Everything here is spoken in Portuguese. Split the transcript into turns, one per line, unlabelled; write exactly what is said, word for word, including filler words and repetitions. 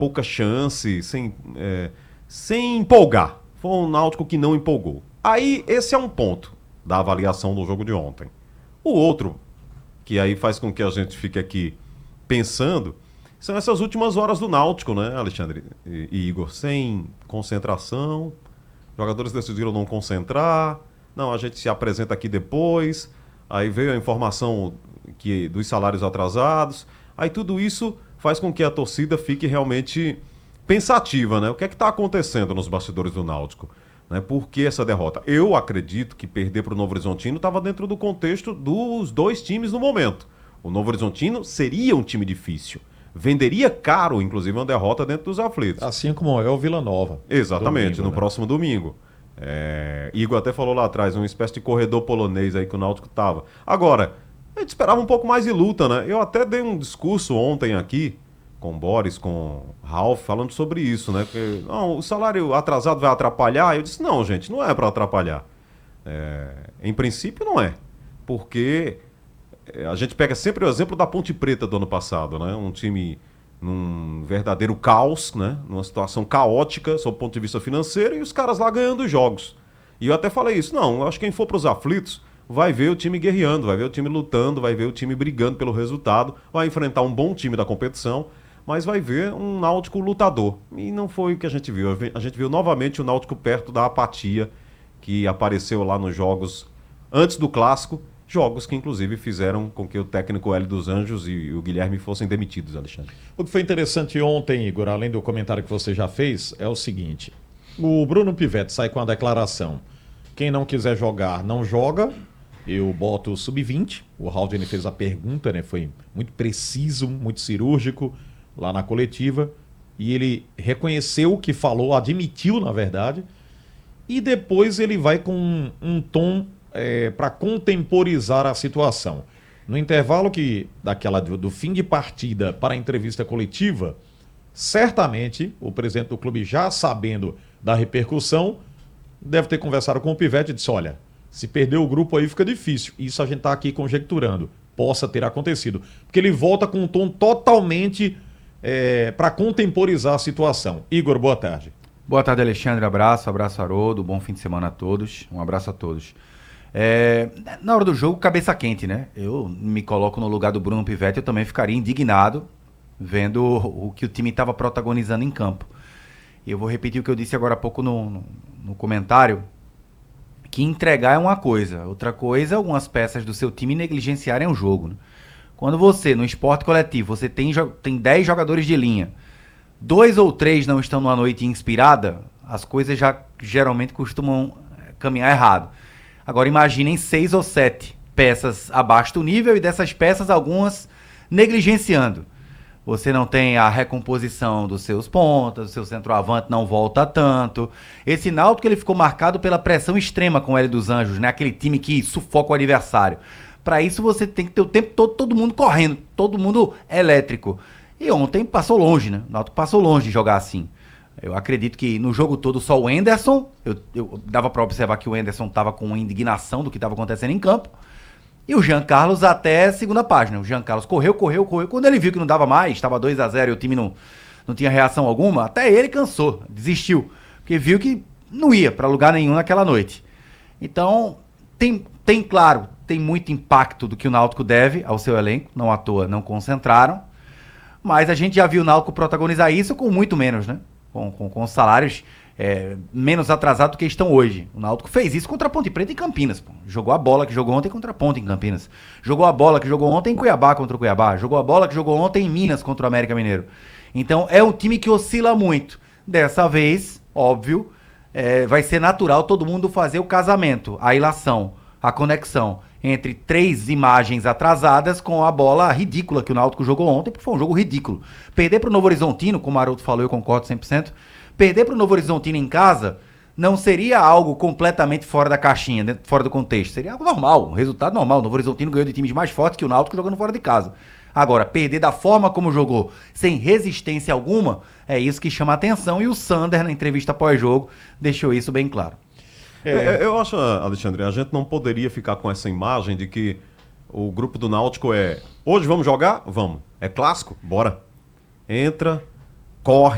pouca chance, sem, é, sem empolgar. Foi um Náutico que não empolgou. Aí, esse é um ponto da avaliação do jogo de ontem. O outro, que aí faz com que a gente fique aqui pensando, são essas últimas horas do Náutico, né, Alexandre e, e Igor? Sem concentração, jogadores decidiram não concentrar, não, a gente se apresenta aqui depois, aí veio a informação que, dos salários atrasados, aí tudo isso faz com que a torcida fique realmente pensativa, né? O que é que está acontecendo nos bastidores do Náutico? Né? Por que essa derrota? Eu acredito que perder para o Novo Horizontino estava dentro do contexto dos dois times no momento. O Novo Horizontino seria um time difícil. Venderia caro, inclusive, uma derrota dentro dos aflitos.
Assim como é o Vila Nova.
Exatamente, domingo, no
né?
próximo domingo. É... Igor até falou lá atrás, uma espécie de corredor polonês aí que o Náutico tava. Agora, a gente esperava um pouco mais de luta, né? Eu até dei um discurso ontem aqui, com o Boris, com o Ralf, falando sobre isso, né? Porque, não, o salário atrasado vai atrapalhar. Eu disse, não, gente, não é para atrapalhar. É... Em princípio, não é. Porque a gente pega sempre o exemplo da Ponte Preta do ano passado, né? Um time num verdadeiro caos, né? Numa situação caótica, sob o ponto de vista financeiro, e os caras lá ganhando jogos. E eu até falei isso, não, eu acho que quem for para os aflitos vai ver o time guerreando, vai ver o time lutando, vai ver o time brigando pelo resultado, vai enfrentar um bom time da competição, mas vai ver um Náutico lutador. E não foi o que a gente viu. A gente viu novamente o Náutico perto da apatia que apareceu lá nos jogos antes do Clássico, jogos que inclusive fizeram com que o técnico Hélio dos Anjos e o Guilherme fossem demitidos, Alexandre.
O que foi interessante ontem, Igor, além do comentário que você já fez, é o seguinte: o Bruno Pivetti sai com a declaração: quem não quiser jogar, não joga. Eu boto o sub vinte. O Haldane fez a pergunta, né? Foi muito preciso, muito cirúrgico lá na coletiva. E ele reconheceu o que falou, admitiu, na verdade. E depois ele vai com um, um tom é, para contemporizar a situação. No intervalo que daquela do, do fim de partida para a entrevista coletiva, certamente o presidente do clube, já sabendo da repercussão, deve ter conversado com o Pivetti e disse: olha, se perder o grupo aí fica difícil. Isso a gente está aqui conjecturando. Possa ter acontecido. Porque ele volta com um tom totalmente é, para contemporizar a situação. Igor, boa tarde.
Boa tarde, Alexandre. Abraço, abraço, Haroldo. Bom fim de semana a todos. Um abraço a todos. É, na hora do jogo, cabeça quente, né? Eu me coloco no lugar do Bruno Pivetti, eu também ficaria indignado vendo o que o time estava protagonizando em campo. E eu vou repetir o que eu disse agora há pouco no, no, no comentário, que entregar é uma coisa, outra coisa, algumas peças do seu time negligenciarem o jogo. Né? Quando você, no esporte coletivo, você tem, tem dez jogadores de linha, dois ou três não estão numa noite inspirada, as coisas já geralmente costumam caminhar errado. Agora imaginem seis ou sete peças abaixo do nível e dessas peças algumas negligenciando. Você não tem a recomposição dos seus pontas, o seu centroavante não volta tanto. Esse Náutico ele ficou marcado pela pressão extrema com o Hélio dos Anjos, né? Aquele time que sufoca o adversário. Para isso você tem que ter o tempo todo, todo mundo correndo, todo mundo elétrico. E ontem passou longe, né? O Náutico passou longe de jogar assim. Eu acredito que no jogo todo só o Enderson, eu, eu dava para observar que o Enderson estava com indignação do que estava acontecendo em campo. E o Jean Carlos até segunda página. O Jean Carlos correu, correu, correu. Quando ele viu que não dava mais, estava dois a zero e o time não, não tinha reação alguma, até ele cansou, desistiu. Porque viu que não ia para lugar nenhum naquela noite. Então, tem, tem claro, tem muito impacto do que o Náutico deve ao seu elenco. Não à toa, não concentraram. Mas a gente já viu o Náutico protagonizar isso com muito menos, né? Com, com, com salários é, menos atrasados do que estão hoje. O Náutico fez isso contra a Ponte Preta em Campinas. Pô. Jogou a bola que jogou ontem contra a Ponte em Campinas. Jogou a bola que jogou ontem em Cuiabá contra o Cuiabá. Jogou a bola que jogou ontem em Minas contra o América Mineiro. Então é um time que oscila muito. Dessa vez, óbvio, é, vai ser natural todo mundo fazer o casamento, a ilação, a conexão entre três imagens atrasadas com a bola ridícula que o Náutico jogou ontem, porque foi um jogo ridículo. Perder para o Novo Horizontino, como o Haroldo falou, eu concordo cem por cento, perder para o Novo Horizontino em casa não seria algo completamente fora da caixinha, né, fora do contexto. Seria algo normal, um resultado normal. O Novo Horizontino ganhou de times mais fortes que o Náutico jogando fora de casa. Agora, perder da forma como jogou, sem resistência alguma, é isso que chama a atenção. E o Sander, na entrevista pós-jogo, deixou isso bem claro.
É, eu acho, Alexandre, a gente não poderia ficar com essa imagem de que o grupo do Náutico é: hoje vamos jogar? Vamos. É clássico? Bora. Entra, corre.